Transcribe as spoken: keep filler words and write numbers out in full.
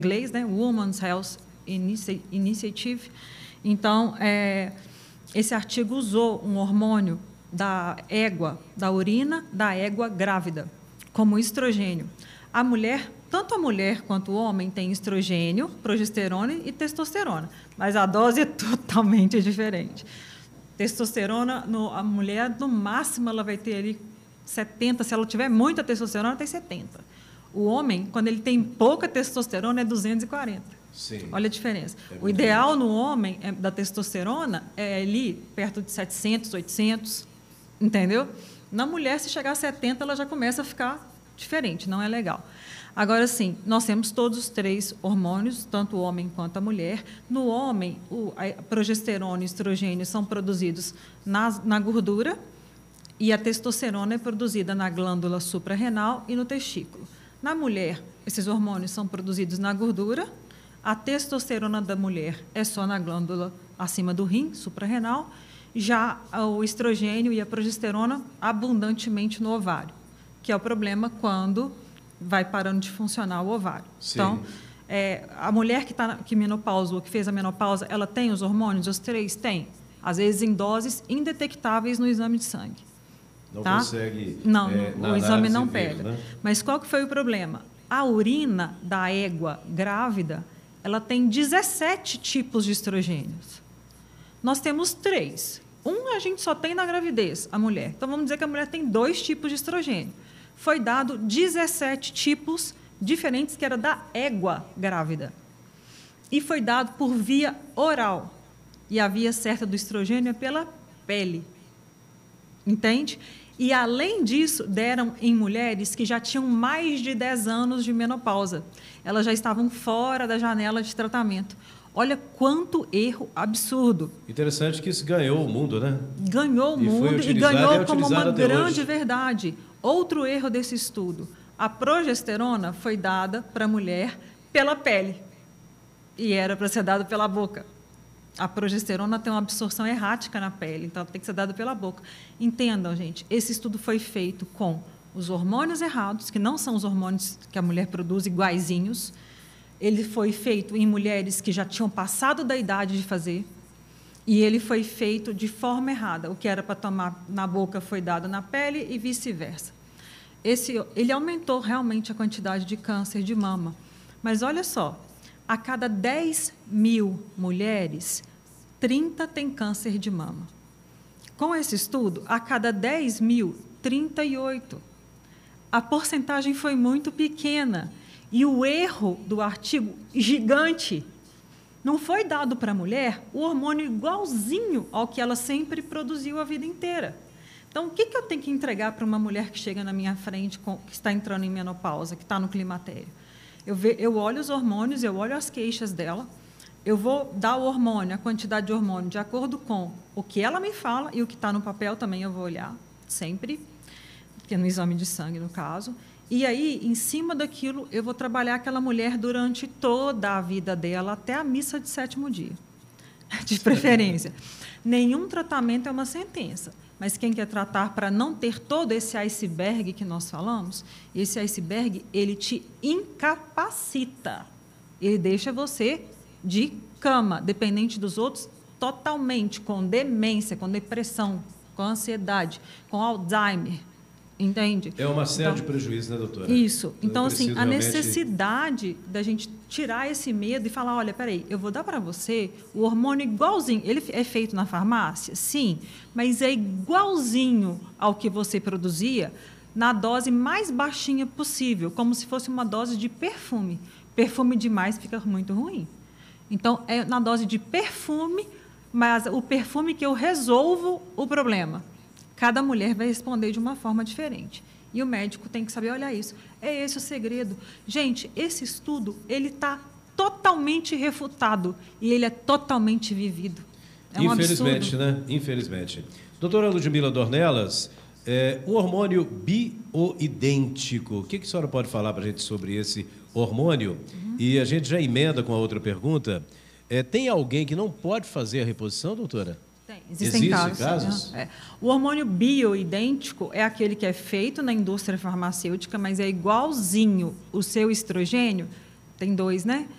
inglês, né? Women's Health Initiative. Então, é, esse artigo usou um hormônio da égua, da urina da égua grávida, como estrogênio. A mulher, tanto a mulher quanto o homem, tem estrogênio, progesterona e testosterona, mas a dose é totalmente diferente. Testosterona, no, a mulher, no máximo, ela vai ter ali setenta, se ela tiver muita testosterona, ela tem setenta. O homem, quando ele tem pouca testosterona, é duzentos e quarenta. Sim. Olha a diferença. É o ideal no homem é, da testosterona é ali perto de setecentos, oitocentos, entendeu? Na mulher, se chegar a setenta, ela já começa a ficar diferente, não é legal. Agora, sim, nós temos todos os três hormônios, tanto o homem quanto a mulher. No homem, o, a progesterona e o estrogênio são produzidos na, na gordura e a testosterona é produzida na glândula suprarrenal e no testículo. Na mulher, esses hormônios são produzidos na gordura, a testosterona da mulher é só na glândula acima do rim, suprarrenal, já o estrogênio e a progesterona abundantemente no ovário, que é o problema quando vai parando de funcionar o ovário. Sim. Então, é, a mulher que, tá, que menopausou, que fez a menopausa, ela tem os hormônios, os três? Tem. Às vezes em doses indetectáveis no exame de sangue. Não tá? consegue. Não, é, o exame não ver, pega. Né? Mas qual que foi o problema? A urina da égua grávida, ela tem dezessete tipos de estrogênios. Nós temos três. Um a gente só tem na gravidez, a mulher. Então, vamos dizer que a mulher tem dois tipos de estrogênio. Foi dado dezessete tipos diferentes, que era da égua grávida. E foi dado por via oral. E a via certa do estrogênio é pela pele. Entende? E, além disso, deram em mulheres que já tinham mais de dez anos de menopausa. Elas já estavam fora da janela de tratamento. Olha quanto erro absurdo. Interessante que isso ganhou o mundo, né? Ganhou o e mundo e ganhou é como uma grande hoje. verdade. Outro erro desse estudo. A progesterona foi dada para a mulher pela pele. E era para ser dada pela boca. A progesterona tem uma absorção errática na pele, então tem que ser dada pela boca. Entendam, gente, esse estudo foi feito com os hormônios errados, que não são os hormônios que a mulher produz iguaizinhos. Ele foi feito em mulheres que já tinham passado da idade de fazer, e ele foi feito de forma errada. O que era para tomar na boca foi dado na pele e vice-versa. Esse, ele aumentou realmente a quantidade de câncer de mama. Mas olha só, a cada dez mil mulheres, trinta têm câncer de mama. Com esse estudo, a cada dez mil, trinta e oito. A porcentagem foi muito pequena. E o erro do artigo, gigante. Não foi dado para a mulher o hormônio igualzinho ao que ela sempre produziu a vida inteira. Então, o que, que eu tenho que entregar para uma mulher que chega na minha frente, com, que está entrando em menopausa, que está no climatério? Eu, ve, eu olho os hormônios, eu olho as queixas dela, eu vou dar o hormônio, a quantidade de hormônio, de acordo com o que ela me fala, e o que está no papel também eu vou olhar, sempre, que é no exame de sangue, no caso. E aí, em cima daquilo, eu vou trabalhar aquela mulher durante toda a vida dela, até a missa de sétimo dia, de preferência. Nenhum tratamento é uma sentença, mas quem quer tratar para não ter todo esse iceberg que nós falamos, esse iceberg, ele te incapacita. Ele deixa você de cama, dependente dos outros, totalmente, com demência, com depressão, com ansiedade, com Alzheimer. Entende? É uma série então, de prejuízos, né, doutora? Isso. Então, assim, a realmente... necessidade da gente tirar esse medo e falar, olha, peraí, eu vou dar para você o hormônio igualzinho. Ele é feito na farmácia? Sim, mas é igualzinho ao que você produzia na dose mais baixinha possível, como se fosse uma dose de perfume. Perfume demais fica muito ruim. Então, é na dose de perfume, mas o perfume que eu resolvo o problema. Cada mulher vai responder de uma forma diferente. E o médico tem que saber, olha isso, é esse o segredo. Gente, esse estudo, ele está totalmente refutado e ele é totalmente vivido. É um Infelizmente, absurdo. né? Infelizmente. Doutora Ludmila Dornelas, é, o hormônio bioidêntico, o que, que a senhora pode falar para a gente sobre esse hormônio? Uhum. E a gente já emenda com a outra pergunta. É, tem alguém que não pode fazer a reposição, doutora? Tem, existem Existe casos. casos? É. O hormônio bioidêntico é aquele que é feito na indústria farmacêutica, mas é igualzinho o seu estrogênio tem dois, né?